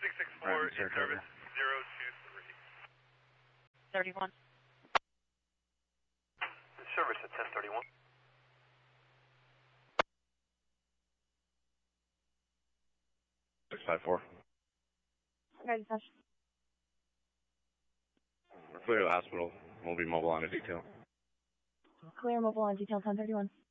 664 in service 023. 31. Service at 1031. $654. Okay, dispatch. We're clear to the hospital. We'll be mobile on a detail. Clear mobile on detail 1031.